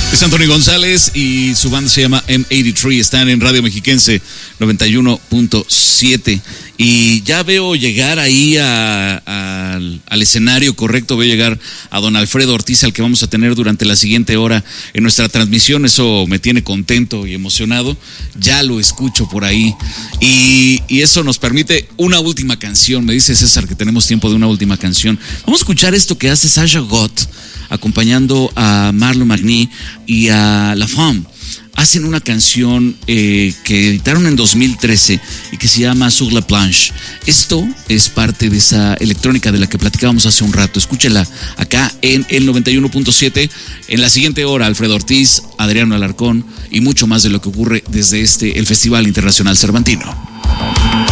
Es Antonio González y su banda se llama M83. Están en Radio Mexiquense 91.7. Y ya veo llegar ahí al escenario correcto, veo llegar a don Alfredo Ortiz, al que vamos a tener durante la siguiente hora en nuestra transmisión. Eso me tiene contento y emocionado. Ya lo escucho por ahí. Y eso nos permite una última canción. Me dice César que tenemos tiempo de una última canción. Vamos a escuchar esto que hace Sasha Gott, acompañando a Marlon Magny y a La Femme. Hacen una canción que editaron en 2013 y que se llama Sur la Planche. Esto es parte de esa electrónica de la que platicábamos hace un rato. Escúchela acá en el 91.7. En la siguiente hora, Alfredo Ortiz, Adriano Alarcón y mucho más de lo que ocurre desde el Festival Internacional Cervantino.